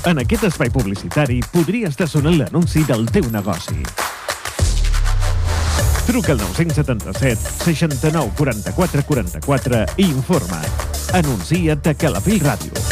En aquest espai publicitari podria estar sonant l'anunci del teu negoci. Truca al 977 69 44 44 i informa't. Anuncia't a Calafell Ràdio.